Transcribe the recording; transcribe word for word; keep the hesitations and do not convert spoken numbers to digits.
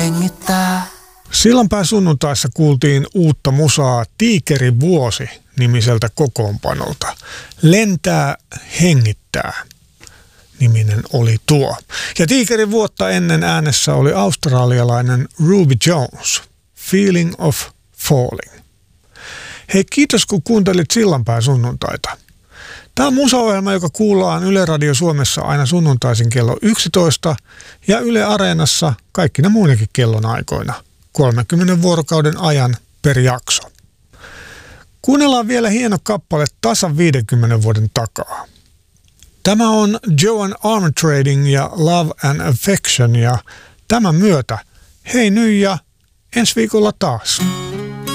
hengittää. Sillanpään sunnuntaissa kuultiin uutta musaa Tiikerin vuosi -nimiseltä kokoonpanolta. Lentää, hengittää -niminen oli tuo. Ja Tiikerin vuotta ennen äänessä oli australialainen Ruby Jones, Feeling of Falling. Hei, kiitos kun kuuntelit Sillanpään sunnuntaita. Tämä on musaohjelma, joka kuullaan Yle Radio Suomessa aina sunnuntaisin kello yksitoista ja Yle Areenassa kaikkina muinakin kellonaikoina, kolmenkymmenen vuorokauden ajan per jakso. Kuunnellaan vielä hieno kappale tasan viidenkymmenen vuoden takaa. Tämä on Joan Armatrading ja Love and Affection ja tämän myötä hei nyt ja ensi viikolla taas.